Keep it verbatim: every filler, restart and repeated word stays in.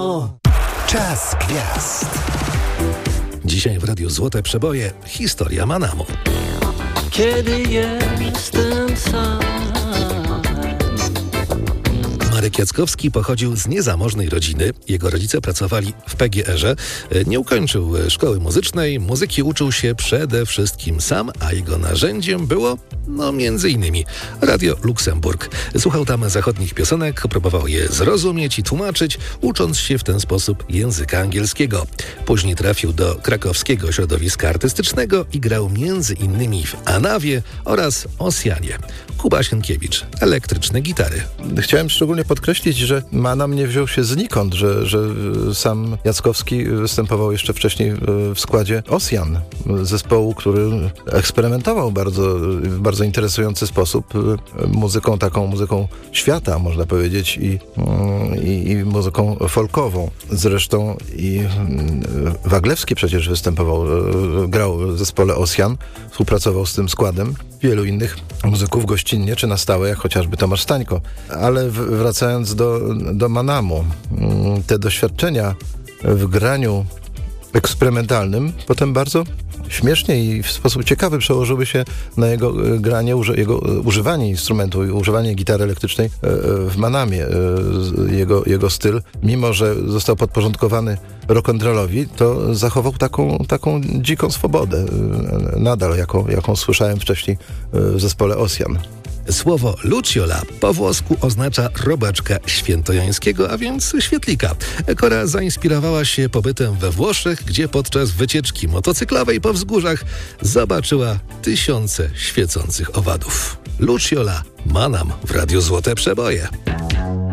Manamo. Czas gwiazd. Dzisiaj w Radiu Złote Przeboje historia Manamo. Kiedy jestem sam. Marek Jackowski pochodził z niezamożnej rodziny. Jego rodzice pracowali w P G R-ze. Nie ukończył szkoły muzycznej. Muzyki uczył się przede wszystkim sam, a jego narzędziem było, no między innymi, Radio Luksemburg. Słuchał tam zachodnich piosenek, próbował je zrozumieć i tłumaczyć, ucząc się w ten sposób języka angielskiego. Później trafił do krakowskiego środowiska artystycznego i grał między innymi w Anawie oraz Osjanie. Kuba Sienkiewicz, elektryczne gitary. Chciałem szczególnie podkreślić, że Manam nie wziął się znikąd, że, że sam Jackowski występował jeszcze wcześniej w składzie Osjan, zespołu, który eksperymentował bardzo, w bardzo interesujący sposób muzyką, taką muzyką świata, można powiedzieć, i, i, i muzyką folkową. Zresztą i Waglewski przecież występował, grał w zespole Osjan, współpracował z tym składem. Wielu innych muzyków gościnnie czy na stałe, jak chociażby Tomasz Stańko. Ale w, wracając do, do Manamu, te doświadczenia w graniu eksperymentalnym potem bardzo śmiesznie i w sposób ciekawy przełożyły się na jego granie, jego używanie instrumentu i używanie gitary elektrycznej w Manamie. Jego, jego styl, mimo że został podporządkowany rock'n'rollowi, to zachował taką, taką dziką swobodę nadal, jaką, jaką słyszałem wcześniej w zespole Osjan. Słowo Luciola po włosku oznacza robaczka świętojańskiego, a więc świetlika. Kora zainspirowała się pobytem we Włoszech, gdzie podczas wycieczki motocyklowej po wzgórzach zobaczyła tysiące świecących owadów. Luciola, Manam w Radiu Złote Przeboje.